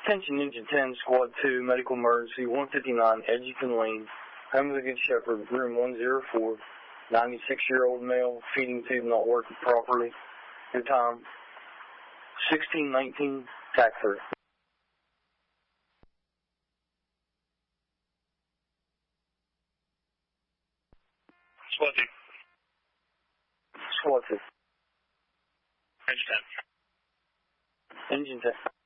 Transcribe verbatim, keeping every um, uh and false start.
Attention Engine ten, Squad two, Medical Emergency, one fifty-nine Edgerton Lane, home of the Good Shepherd, room one oh four, ninety-six-year-old male, feeding tube not working properly. Your time, sixteen nineteen, tack through. Squad two. Squad two. Engine ten. Engine ten.